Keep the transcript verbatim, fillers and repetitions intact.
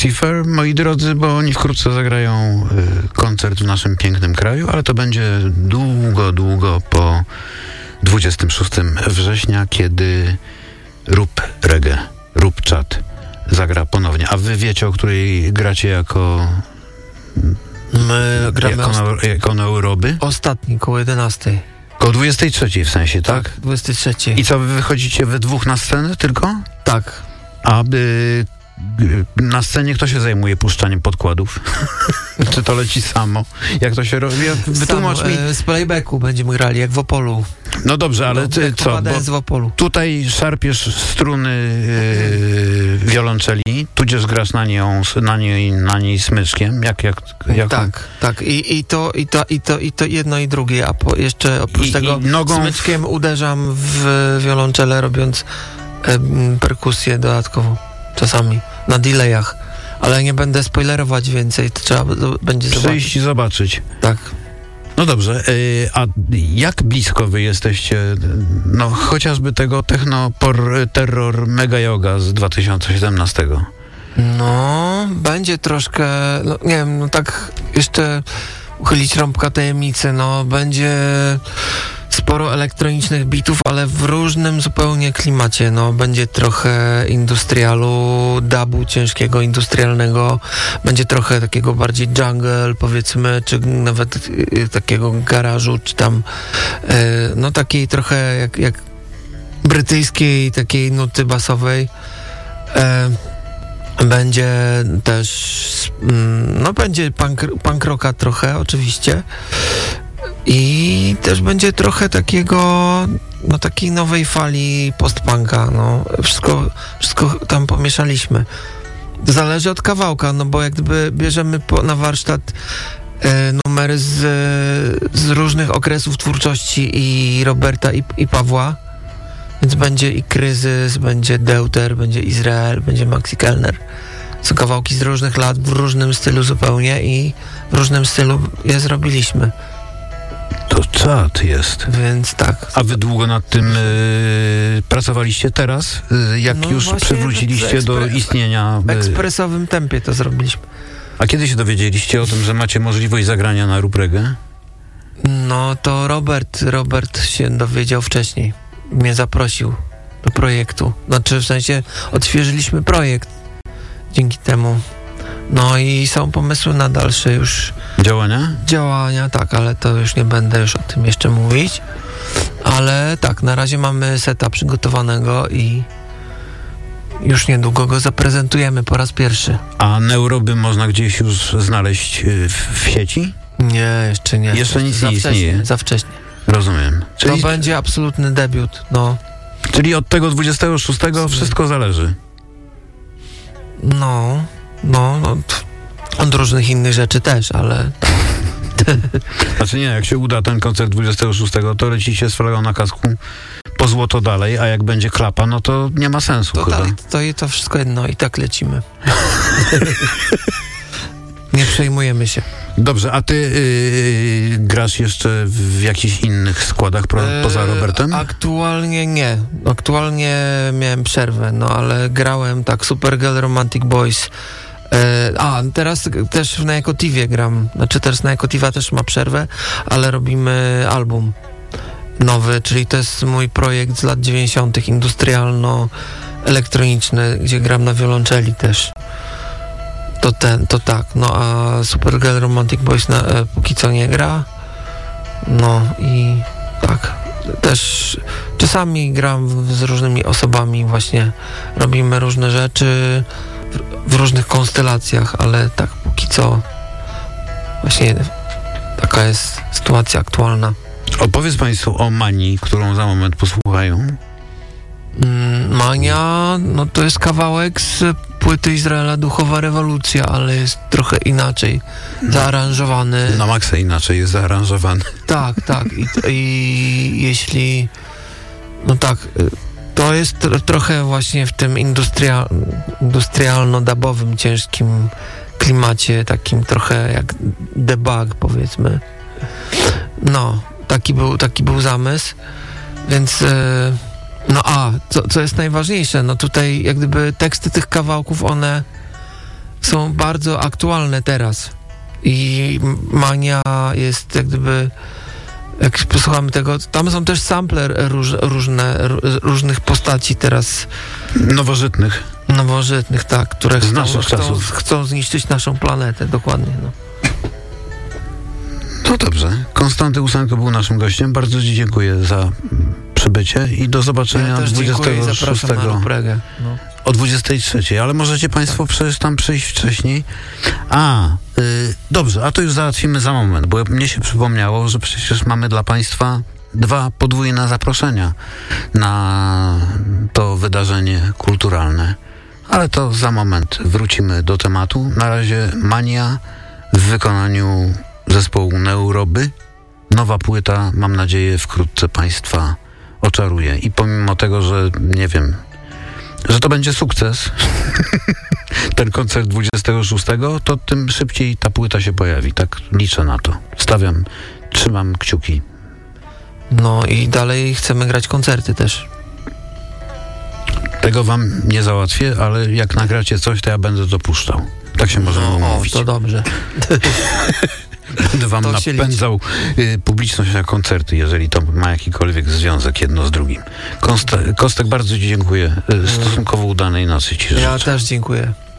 Lucifer, moi drodzy, bo oni wkrótce zagrają y, koncert w naszym pięknym kraju, ale to będzie długo, długo po dwudziestego szóstego września, kiedy Rób Reggae, Rób Czat zagra ponownie. A wy wiecie, o której gracie jako... My gramy jako, na, osta- jako neuroby? ostatni, koło jedenastej. Koło dwudziestej trzeciej w sensie, tak? Tak, dwudziestej trzeciej. I co, wy wychodzicie we dwóch na scenę tylko? Tak. Aby na scenie kto się zajmuje puszczaniem podkładów? Czy to leci samo? Jak to się robi? Wytłumacz Samo, mi. e, z playbacku będziemy grali, jak w Opolu. No dobrze, ale no, ty jak co? Bo z Opolu. tutaj szarpiesz struny yy, wiolonczeli, tudzież grasz na, nią, na, niej, na niej smyczkiem. Jak, jak, jak Tak, tak. I, i, to, i, to, i, to, I to jedno i drugie, a po, jeszcze oprócz I, tego i nogą smyczkiem uderzam w wiolonczelę, robiąc e, perkusję dodatkowo. Czasami. Na delayach. Ale nie będę spoilerować więcej, to trzeba to będzie przyjść zobaczyć. i zobaczyć. Tak. No dobrze, yy, a jak blisko wy jesteście, no chociażby tego techno por, terror mega yoga z dwa tysiące siedemnastego? No, będzie troszkę, no, nie wiem, no tak jeszcze uchylić rąbka tajemnicy, no będzie sporo elektronicznych bitów, ale w różnym zupełnie klimacie, no będzie trochę industrialu, dubu ciężkiego, industrialnego, będzie trochę takiego bardziej jungle, powiedzmy, czy nawet y, takiego garażu, czy tam y, no takiej trochę jak, jak brytyjskiej takiej nuty basowej. Y, Będzie też, no będzie punk, punk rocka trochę, oczywiście. I też będzie trochę takiego, no takiej nowej fali post-punka, no. Wszystko, wszystko tam pomieszaliśmy. Zależy od kawałka, no bo jak gdyby bierzemy po, na warsztat e, numery z, z różnych okresów twórczości i Roberta i, i Pawła, więc będzie i Kryzys, będzie Deuter, będzie Izrael, będzie Maxi Kellner. Są kawałki z różnych lat, w różnym stylu zupełnie i w różnym stylu je zrobiliśmy. To czad jest. Więc tak. A wy długo nad tym y, pracowaliście teraz? Y, jak no już przywróciliście do istnienia? W ekspresowym tempie to zrobiliśmy. A kiedy się dowiedzieliście o tym, że macie możliwość zagrania na Rób Reggae? No to Robert, Robert się dowiedział wcześniej. Mnie zaprosił do projektu. Znaczy w sensie odświeżyliśmy projekt dzięki temu. No i są pomysły na dalsze już Działania? Działania, tak, ale to już nie będę już o tym jeszcze mówić. Ale tak, na razie mamy seta przygotowanego i już niedługo go zaprezentujemy po raz pierwszy. A neuroby można gdzieś już znaleźć y, w, w sieci? Nie, jeszcze nie. Jeszcze nic za nie wcześnie, istnieje. Za wcześnie. Rozumiem. Czyli, to będzie absolutny debiut, no. czyli od tego dwudziestego szóstego wszystko zależy. No, no, no od różnych innych rzeczy też, ale... Znaczy nie, jak się uda ten koncert dwudziestego szóstego, to lecicie z flagą na kasku po złoto dalej, a jak będzie klapa, no to nie ma sensu to chyba. Dalej, to, to wszystko jedno i tak lecimy. Nie przejmujemy się. Dobrze, a ty yy, grasz jeszcze w jakichś innych składach pro, poza Robertem? Aktualnie nie. Aktualnie miałem przerwę, no ale grałem tak Supergirl, Romantic Boys. E, a, teraz też na Ekotiwie gram. Znaczy teraz na Ekotiva też ma przerwę, ale robimy album nowy, czyli to jest mój projekt z lat dziewięćdziesiątych, industrialno-elektroniczny, gdzie gram na wiolonczeli też. To ten, to tak, no a Supergirl Romantic Boys na, e, póki co nie gra. No i tak, też czasami gram w, z różnymi osobami, właśnie robimy różne rzeczy w, w różnych konstelacjach, ale tak póki co właśnie taka jest sytuacja aktualna. Opowiedz Państwu o Manii, którą za moment posłuchają. Mania, no to jest kawałek z płyty Izraela Duchowa Rewolucja, ale jest trochę inaczej zaaranżowany. Na maksa inaczej jest zaaranżowany. Tak, tak. I, i jeśli... No tak, to jest tr- trochę właśnie w tym industria- industrialno-dabowym, ciężkim klimacie, takim trochę jak debug, powiedzmy. No, taki był, taki był zamysł, więc... Yy, No a, co, co jest najważniejsze, no tutaj jak gdyby teksty tych kawałków, one są bardzo aktualne teraz. I Mania jest jak gdyby, jak posłuchamy tego, tam są też sampler róż, różne, różnych postaci teraz. Nowożytnych. Nowożytnych, tak, które z chcą, naszych chcą, czasów. chcą zniszczyć naszą planetę, dokładnie. No. No dobrze. Konstanty Ósenko był naszym gościem. Bardzo Ci dziękuję za przybycie i do zobaczenia Ja też dwudziestego szóstego. dziękuję i zapraszam na Rupregę. No. O dwudziestej trzeciej, ale możecie Państwo przecież tam przyjść wcześniej. A, y, dobrze, a to już załatwimy za moment, bo mnie się przypomniało, że przecież mamy dla Państwa dwa podwójne zaproszenia na to wydarzenie kulturalne. Ale to za moment wrócimy do tematu. Na razie Mania w wykonaniu zespołu Neuroby. Nowa płyta, mam nadzieję, wkrótce Państwa oczaruje. I pomimo tego, że nie wiem, że to będzie sukces, ten koncert dwudziestego szóstego, to tym szybciej ta płyta się pojawi. Tak liczę na to. Stawiam, trzymam kciuki. No i dalej chcemy grać koncerty też. Tego wam nie załatwię, ale jak nagracie coś, to ja będę to puszczał. Tak się możemy No, umówić. o, to dobrze. Będę wam To się napędzał y, publiczność na koncerty, jeżeli to ma jakikolwiek związek jedno z drugim. Kosta, Kostek, bardzo Ci dziękuję. Y, stosunkowo udanej nocy Ci życzę. Ja też dziękuję.